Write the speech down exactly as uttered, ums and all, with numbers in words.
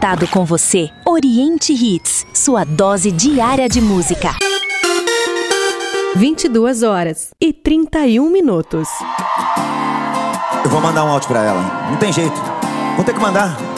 conectado com você. Oriente Hits, sua dose diária de música. vinte e duas horas e trinta e um minutos. Eu vou mandar um áudio pra ela. Não tem jeito. Vou ter que mandar.